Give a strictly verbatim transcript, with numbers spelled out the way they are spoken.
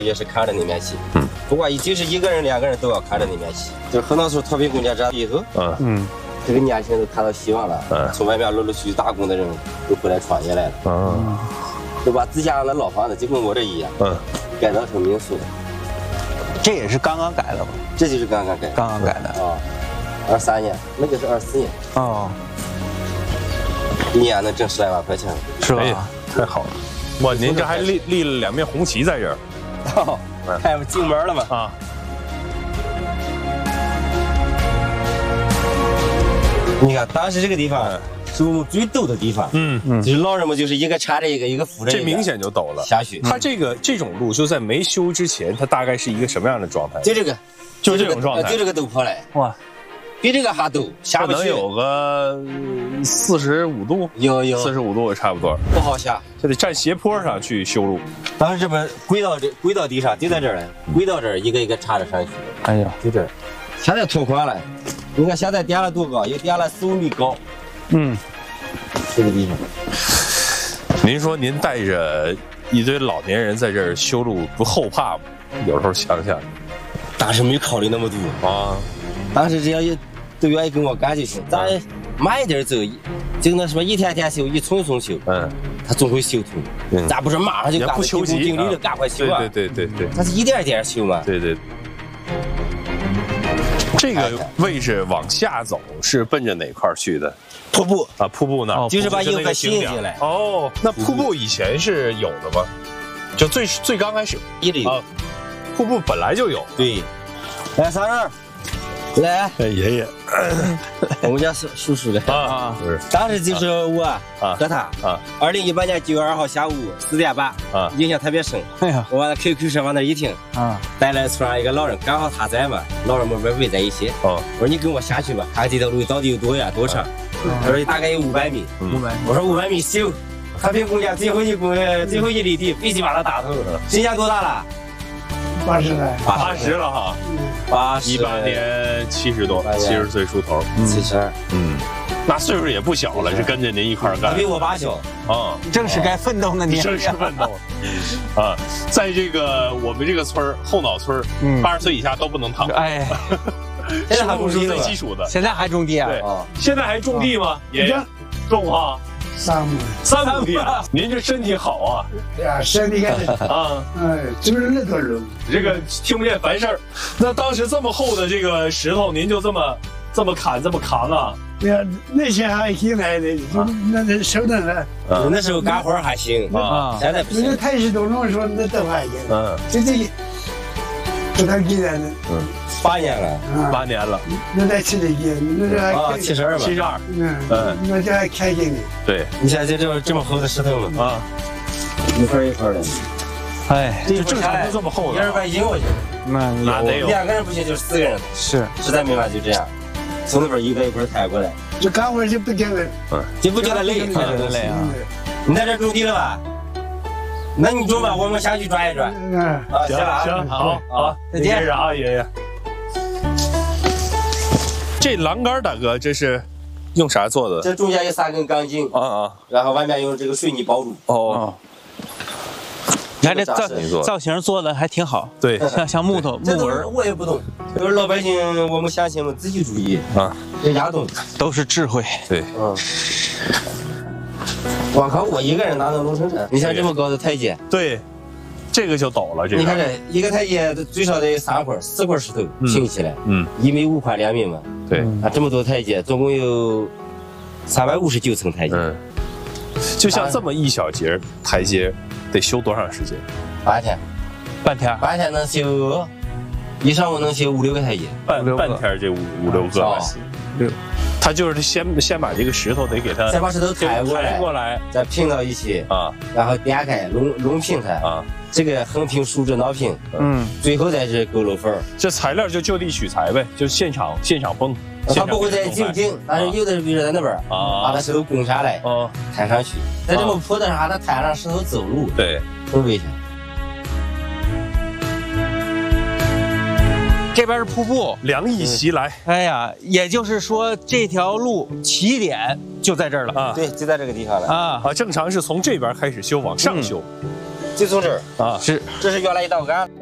也是看着那面骑。嗯，不管就是一个人、两个人都要看着那面骑。就是河南时候脱贫攻坚战以后，嗯嗯，这个年轻人都看到希望了，嗯，从外面陆陆续续打工的人都回来创业来了，嗯，都把自家的老房子就跟我这一样，嗯，改造成民宿。 这也是刚刚改的吧？ 这就是刚刚改， 刚刚改的啊，二三年，那个是二四年。哦。 一年能挣十来万块钱， 是吧？哎、太好了！哇，您这还立立了两面红旗在这儿， 哦，开不进门了吗？啊！你看，当时这个地方是我们最陡的地方，嗯嗯，就是老人们就是一个搀着一个，一个扶着一个， 这明显就陡了。 下去， 它这个这种路就在没修之前，它大概是一个什么样的状态？ 就这个， 就这种状态， 就这个陡坡来，哇！ 比这个还陡，下不去。 能有个四十五度， 有有四十五度也差不多， 不好下， 就得站斜坡上去修路。 当时这边跪到这，跪到地上，就在这儿了，跪到这儿，一个一个插着上去。哎呀，就这儿。现在拓宽了，你看现在颠了多高？也颠了四五米高。嗯，这个地方。 您说您带着一堆老年人在这儿修路，不后怕吗？有时候想想， 当时没考虑那么多啊。当时只要一。 都愿意跟我干就行，咱慢一点走，就那什么一天天修，一丛丛修，嗯，他总会修通。嗯，咱不是马上就干， 不求急， 定律的赶快修啊！ 对对对对对， 他是一点点修嘛。 对对。这个位置往下走是奔着哪块去的？ 瀑布啊，瀑布那儿， 就是把游客吸引进来。 哦，那瀑布以前是有的吗？就最最刚开始一直有。 瀑布本来就有。 对。来，三儿。 来， 爷爷， 我们家叔叔叔的啊，当时就是我和他啊，二零一八年九月二号下午四点半啊，印象特别深。哎呀，我往 Q Q 上往那一听啊，带来村上一个老人，刚好他在嘛，老人们围围在一起。哦，我说你跟我下去吧，看这条路到底有多远多长。他说大概有五百米，五百。我说五百米修，太平公家最后一公最后一里地必须把它打透。今年多大了？ 八十了， 八十了哈， 八十一八年七十多，七十岁出头， 七十二， 嗯，那岁数也不小了，是跟着您一块干， 比我爸小啊，正是该奋斗的年， 正是奋斗，啊，在这个我们这个村后脑村，八十岁以下都不能躺，哎， 现在还是最基础的， 现在还种地啊？ 对，现在还种地吗？也种哈。 三亩， 三亩地啊！您这身体好啊！ 对呀，身体看啊，哎，就是那个人， 这个听不见烦事儿。那当时这么厚的这个石头，您就这么这么砍，这么扛啊？ 对呀，那些还行来的，就那那手的呢。 那时候干活还行啊，现在不行。 那太师都弄说那都还行，嗯，这这这才几年呢？ 嗯，八年了， 八年了。 那才七十几，那这啊七十二吧， 七十二。 嗯嗯，那这还开心呢。 对， 你看这这这么厚的石头嘛啊，一块一块的。 哎， 这正常都这么厚的， 一二百斤我去。 那那得有两个人不行，就四个人。 是， 实在没法就这样，从那边一个一块抬过来。 这干活就不觉得， 嗯，就不觉得累，不觉得累啊。你在这种地了吧？ 那你种吧，我们下去转一转。嗯，啊， 行行，好，好，再见啊，爷爷。这栏杆，大哥，这是用啥做的？ 这中间有三根钢筋啊啊，然后外面用这个水泥包住。哦， 你看这造造型做的还挺好， 对， 像像木头木纹。 我也不懂，都是老百姓，我们乡亲们自己注意啊，人家懂， 都是智慧。 对，嗯。 我靠！我一个人哪能弄成这？你像这么高的台阶， 对，这个就陡了。这个你看这一个台阶最少得三块、四块石头拼起来，嗯，一米五宽两米嘛。 对， 啊，这么多台阶，总共有三百五十九层台阶。嗯， 就像这么一小节台阶，得修多长时间？ 半天， 半天， 半天能修，一上午能修五六个台阶。 半半天这五五六个，六。 他就是先先把这个石头得给它， 再把石头抬过来， 过来， 再拼到一起啊，然后点开拢拢平它啊，这个横平竖直挠平，嗯，最后再是勾楼缝。 这材料就就地取材呗，就现场现场崩。 他不会再紧紧，但是有的是比如说在那边啊，把那石头拱下来，啊，抬上去，在这么坡的啥，他抬上石头走路， 对， 多危险。 这边是瀑布， 凉意袭来。 哎呀，也就是说这条路起点就在这儿了啊，对，就在这个地方了啊啊！正常是从这边开始修，往上修， 就从这儿啊， 是这是原来一道杆。